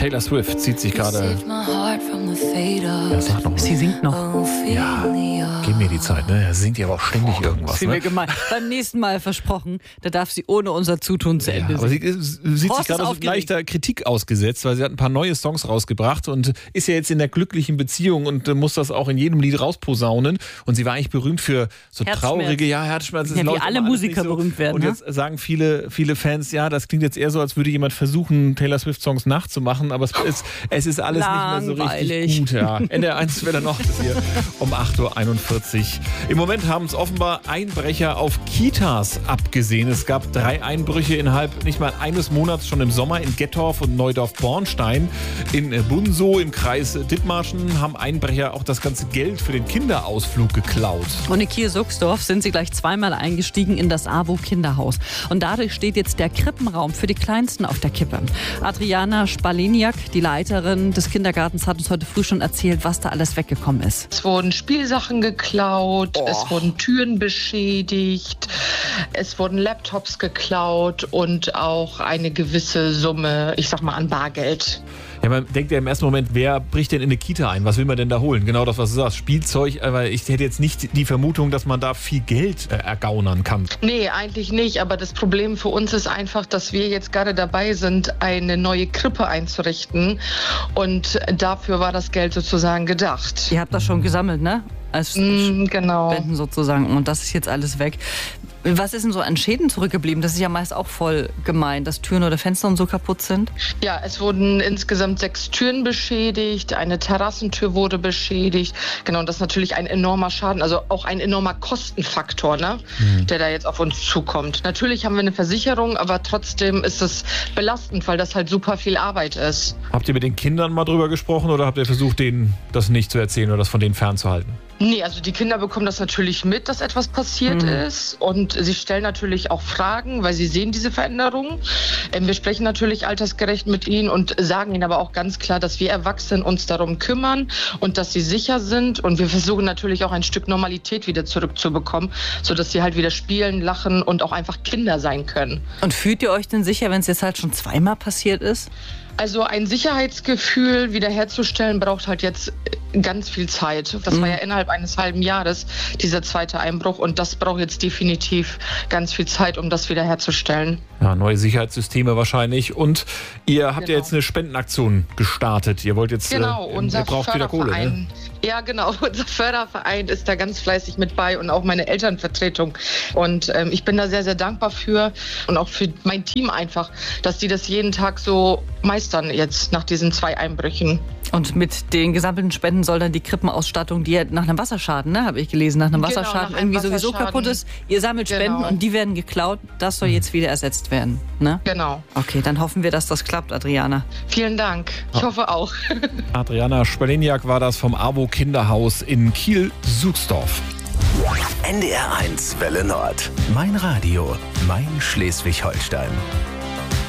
Taylor Swift zieht sich gerade... Ja, sag noch mal. Sie singt noch. Ja, gib mir die Zeit, ne? Er singt ja aber auch ständig irgendwas, Sind wir ne? gemein. Beim nächsten Mal versprochen, da darf sie ohne unser Zutun zu Ende Ja, aber singen. sie sieht Horst sich gerade ist so aufgeregt. leichter Kritik ausgesetzt, weil sie hat ein paar neue Songs rausgebracht und ist ja jetzt in der glücklichen Beziehung und muss das auch in jedem Lied rausposaunen. Und sie war eigentlich berühmt für so Herzschmerz. traurige, Herzschmerz. Ja, wie alle Musiker berühmt werden, Und ne? jetzt sagen viele Fans, ja, das klingt jetzt eher so, als würde jemand versuchen, Taylor Swift-Songs nachzumachen, aber es ist alles nicht mehr so richtig Langweilig. gut. Ja. NDR1 Welle noch das hier um 8.41 Uhr. Im Moment haben es offenbar Einbrecher auf Kitas abgesehen. Es gab 3 Einbrüche innerhalb nicht mal eines Monats schon im Sommer in Gettorf und Neudorf-Bornstein. In Bunsow im Kreis Dithmarschen haben Einbrecher auch das ganze Geld für den Kinderausflug geklaut. Und in Kiel-Suchsdorf sind sie gleich zweimal eingestiegen in das AWO-Kinderhaus. Und dadurch steht jetzt der Krippenraum für die Kleinsten auf der Kippe. Adriana Spaleniak, die Leiterin des Kindergartens, hat uns heute früh schon erzählt, was da alles weggekommen ist. Es wurden Spielsachen geklaut, es wurden Türen beschädigt, es wurden Laptops geklaut und auch eine gewisse Summe, ich sag mal, an Bargeld. Ja, man denkt ja im ersten Moment, wer bricht denn in eine Kita ein? Was will man denn da holen? Genau das, was du sagst. Spielzeug, aber ich hätte jetzt nicht die Vermutung, dass man da viel Geld ergaunern kann. Nee, eigentlich nicht, aber das Problem für uns ist einfach, dass wir jetzt gerade dabei sind, eine neue Krippe einzurichten und dafür war das Geld sozusagen gedacht. Ihr habt das schon gesammelt, ne? Als Genau. Spenden sozusagen. Und das ist jetzt alles weg. Was ist denn so an Schäden zurückgeblieben? Das ist ja meist auch voll gemein, dass Türen oder Fenster und so kaputt sind. Ja, es wurden insgesamt 6 Türen beschädigt, eine Terrassentür wurde beschädigt. Genau, und das ist natürlich ein enormer Schaden, also auch ein enormer Kostenfaktor, ne, der da jetzt auf uns zukommt. Natürlich haben wir eine Versicherung, aber trotzdem ist es belastend, weil das halt super viel Arbeit ist. Habt ihr mit den Kindern mal drüber gesprochen oder habt ihr versucht, denen das nicht zu erzählen oder das von denen fernzuhalten? Nee, also die Kinder bekommen das natürlich mit, dass etwas passiert ist und sie stellen natürlich auch Fragen, weil sie sehen diese Veränderungen. Wir sprechen natürlich altersgerecht mit ihnen und sagen ihnen aber auch ganz klar, dass wir Erwachsenen uns darum kümmern und dass sie sicher sind und wir versuchen natürlich auch ein Stück Normalität wieder zurückzubekommen, sodass sie halt wieder spielen, lachen und auch einfach Kinder sein können. Und fühlt ihr euch denn sicher, wenn es jetzt halt schon zweimal passiert ist? Also ein Sicherheitsgefühl wiederherzustellen braucht halt jetzt ganz viel Zeit. Das war ja innerhalb eines halben Jahres, dieser zweite Einbruch. Und das braucht jetzt definitiv ganz viel Zeit, um das wiederherzustellen. Ja, neue Sicherheitssysteme wahrscheinlich. Und ihr habt ja jetzt eine Spendenaktion gestartet. Ihr wollt jetzt, Genau, unser ihr braucht wieder Kohle, ne? Ja, genau. Unser Förderverein ist da ganz fleißig mit bei und auch meine Elternvertretung. Und ich bin da sehr, sehr dankbar für und auch für mein Team einfach, dass die das jeden Tag so meistern jetzt nach diesen 2 Einbrüchen. Und mit den gesammelten Spenden soll dann die Krippenausstattung, die ja nach einem Wasserschaden, ne, habe ich gelesen, nach einem Wasserschaden nach einem irgendwie sowieso Wasserschaden. kaputt ist. Ihr sammelt Spenden Genau. und die werden geklaut. Das soll jetzt wieder ersetzt werden, ne? Genau. Okay, dann hoffen wir, dass das klappt, Adriana. Vielen Dank. Ich hoffe auch. Adriana Spaleniak war das vom AWO Kinderhaus in Kiel-Suchsdorf. NDR1 Welle Nord. Mein Radio, mein Schleswig-Holstein.